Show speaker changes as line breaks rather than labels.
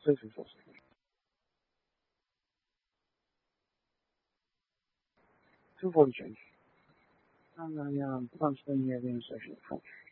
social forces. Two for change. I'm constantly having social forces.